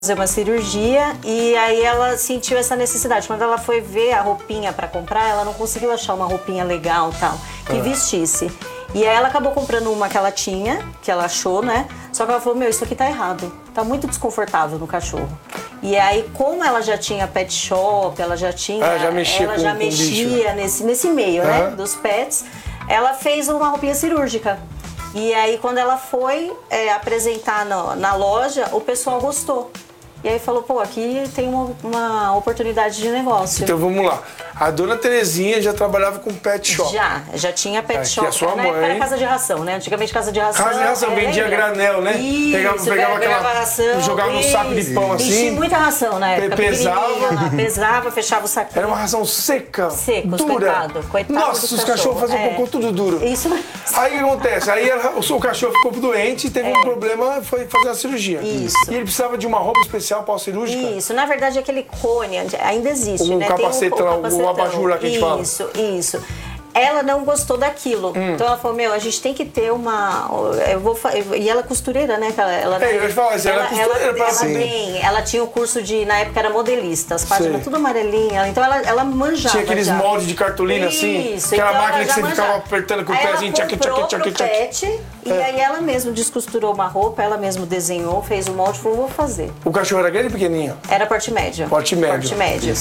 fazer uma cirurgia e aí ela sentiu essa necessidade. Quando ela foi ver a roupinha para comprar, ela não conseguiu achar uma roupinha legal tal, que vestisse. E aí ela acabou comprando uma que ela tinha, que ela achou, né? Só que ela falou, isso aqui tá errado, tá muito desconfortável no cachorro. E aí, como ela já tinha pet shop, ela já tinha... ela já mexia nesse meio, né? Dos pets. Ela fez uma roupinha cirúrgica. E aí, quando ela foi apresentar na loja, o pessoal gostou. E aí falou, aqui tem uma oportunidade de negócio. Então vamos lá. A dona Terezinha já trabalhava com pet shop. Já tinha pet shop. Que a sua mãe... Era casa de ração, né? Antigamente casa de ração. Casa de ração, vendia granel, né? Isso, pegava aquela ração. Jogava no saco de pão assim. Enchia muita ração na época. Pesava, fechava o saquinho. Era uma ração seca. Dura. Coitado Nossa, os cachorros faziam cocô tudo duro. Isso mesmo. Aí o que acontece? Aí o cachorro ficou doente e teve um problema, foi fazer a cirurgia. Isso. E ele precisava de uma roupa especial pós-cirúrgica? Isso, na verdade aquele cone ainda existe, né? Capacetão, o abajur lá que a gente fala. Isso. Ela não gostou daquilo. Então ela falou, a gente tem que ter uma... E ela é costureira, né? Eu ia falar, ela é costureira. Ela tinha o curso de... Na época era modelista, as páginas tudo amarelinha. Então ela manjava. Tinha aqueles moldes de cartolina assim? Aquela máquina que você ficava apertando com o pezinho. E aí ela mesma descosturou uma roupa, ela mesma desenhou, fez o molde e falou, vou fazer. O cachorro era grande ou pequenininho? Era porte médio. Porte médio.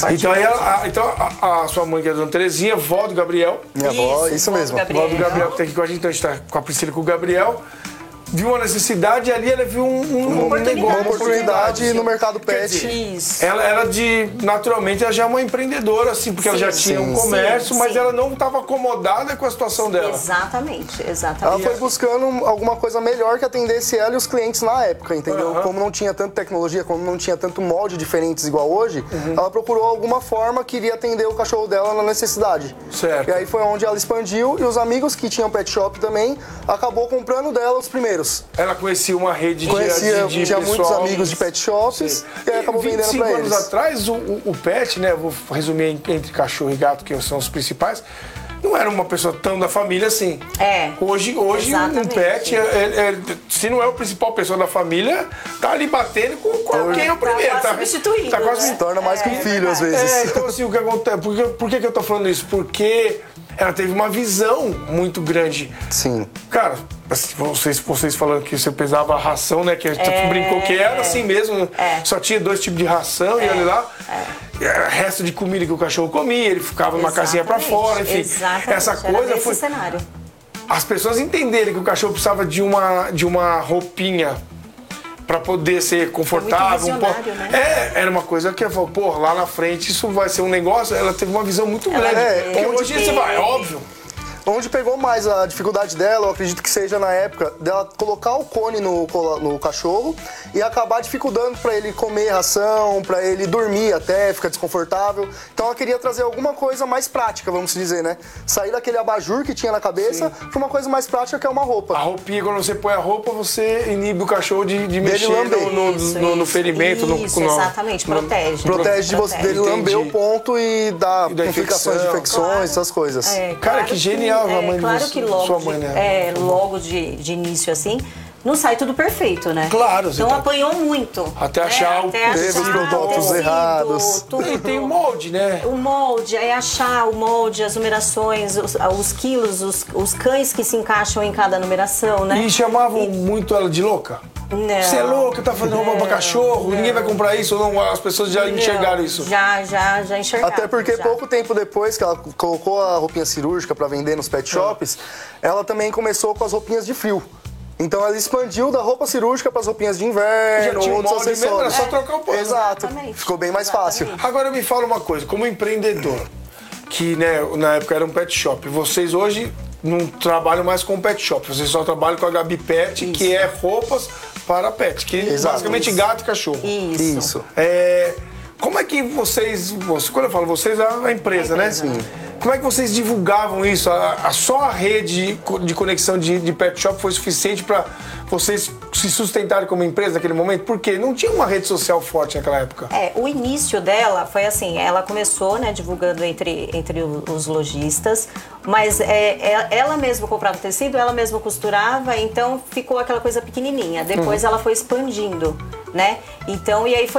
Então a sua mãe, que é a dona Terezinha, vó do Gabriel. Minha avó, isso mesmo. Vó do Gabriel que tá aqui com a gente, então a gente tá com a Priscila e com o Gabriel. Viu uma necessidade e ali ela viu uma oportunidade no mercado pet. Dizer, isso. Ela naturalmente ela já é uma empreendedora, assim, porque ela já tinha um comércio, mas ela não estava acomodada com a situação dela. Exatamente. Ela foi buscando alguma coisa melhor que atendesse ela e os clientes na época, entendeu? Como não tinha tanta tecnologia, como não tinha tanto molde diferentes igual hoje, ela procurou alguma forma que iria atender o cachorro dela na necessidade. Certo. E aí foi onde ela expandiu e os amigos que tinham pet shop também acabou comprando dela os primeiros. Ela conhecia uma rede de tinha pessoal, muitos amigos de pet shops e aí acabou vendendo pra eles. 25 anos atrás, o pet, né, vou resumir entre cachorro e gato, que são os principais, não era uma pessoa tão da família assim. Hoje um pet, se não é a principal pessoa da família, tá ali batendo com quem é o primeiro. Tá substituído. Tá quase se torna mais que um filho, às vezes. Então assim, o que acontece? Por que eu tô falando isso? Porque ela teve uma visão muito grande. Sim. Cara, vocês falando que você pesava a ração, né? Que a gente brincou que era assim mesmo. Só tinha 2 tipos de ração e olha lá. Resto de comida que o cachorro comia, ele ficava numa casinha pra fora, enfim. Essa coisa foi. Cenário. As pessoas entenderem que o cachorro precisava de uma roupinha para poder ser confortável. Né? Era uma coisa que eu falo, lá na frente isso vai ser um negócio. Ela teve uma visão muito grande. Porque hoje você vai, óbvio. Onde pegou mais a dificuldade dela, eu acredito que seja na época, dela colocar o cone no cachorro e acabar dificultando para ele comer ração, para ele dormir até, ficar desconfortável. Então ela queria trazer alguma coisa mais prática, vamos dizer, né? Sair daquele abajur que tinha na cabeça para uma coisa mais prática que é uma roupa. A roupinha, quando você põe a roupa, você inibe o cachorro de mexer no ferimento. Exatamente, protege. Protege dele lamber o ponto e dar complicações de infecções, essas coisas. Cara, que genial. Claro que logo de início assim, não sai tudo perfeito, né? Claro. Então apanhou muito. Até achar os produtos errados. E tem o molde, né? O molde, aí achar o molde, as numerações, os quilos, os cães que se encaixam em cada numeração, né? E chamavam muito ela de louca? Não. Você é louca, tá fazendo roupa pra cachorro? Ninguém vai comprar isso? Ou não? As pessoas já enxergaram isso? Já enxergaram. Até porque pouco tempo depois que ela colocou a roupinha cirúrgica pra vender nos pet shops, ela também começou com as roupinhas de frio. Então ela expandiu da roupa cirúrgica para as roupinhas de inverno, outros acessórios. Mesmo, era só trocar o pano. Exato. Ficou bem mais fácil. Agora me fala uma coisa, como empreendedor, que na época era um pet shop, vocês hoje não trabalham mais com pet shop, vocês só trabalham com a Gabi Pet, que é roupas para pet, que é basicamente gato e cachorro. Isso. Como é que vocês, quando eu falo vocês, é a empresa, né? Sim. Como é que vocês divulgavam isso? Só a rede de conexão de pet shop foi suficiente para vocês se sustentarem como empresa naquele momento? Porque não tinha uma rede social forte naquela época. O início dela foi assim, ela começou, né, divulgando entre os lojistas, mas ela mesma comprava tecido, ela mesma costurava, então ficou aquela coisa pequenininha. Depois ela foi expandindo. né? Então, e aí foi